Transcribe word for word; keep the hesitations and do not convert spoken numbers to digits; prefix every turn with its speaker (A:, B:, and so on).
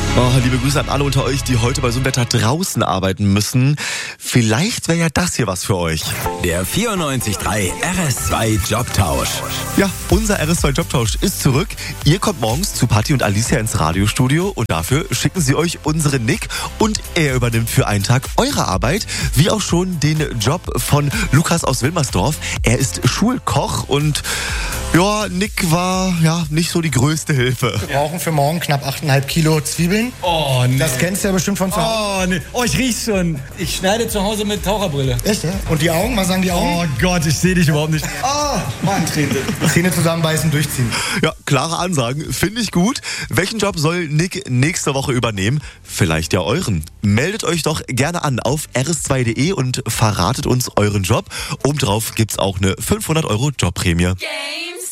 A: Oh, liebe Grüße an alle unter euch, die heute bei so einem Wetter draußen arbeiten müssen. Vielleicht wäre ja das hier was für euch.
B: Der vierundneunzig Komma drei R S zwei Jobtausch.
A: Ja, unser R S zwei Jobtausch ist zurück. Ihr kommt morgens zu Patti und Alicia ins Radiostudio und dafür schicken sie euch unseren Nick und er übernimmt für einen Tag eure Arbeit, wie auch schon den Job von Lukas aus Wilmersdorf. Er ist Schulkoch und ja, Nick war ja nicht so die größte Hilfe.
C: Wir brauchen für morgen knapp acht Komma fünf Kilo Zwiebeln.
D: Oh, nee.
C: Das kennst du ja bestimmt von zu Hause.
D: Oh, nee. Oh, ich riech's schon. Ich schneide zu Hause mit Taucherbrille.
C: Echt, ja? Und die Augen, was sagen die Augen?
D: Oh Gott, ich sehe dich überhaupt nicht.
C: Oh, Mann, Träne. Zähne zusammenbeißen, durchziehen.
A: Ja, klare Ansagen, finde ich gut. Welchen Job soll Nick nächste Woche übernehmen? Vielleicht ja euren. Meldet euch doch gerne an auf r s zwei punkt d e und verratet uns euren Job. Obendrauf gibt's auch eine fünfhundert Euro Jobprämie.
E: Game